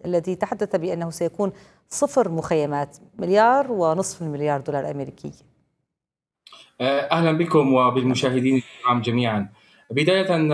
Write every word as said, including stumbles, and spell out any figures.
الذي تحدث بأنه سيكون صفر مخيمات، مليار ونصف المليار دولار أمريكي. أهلا بكم وبالمشاهدين الكرام جميعا. بداية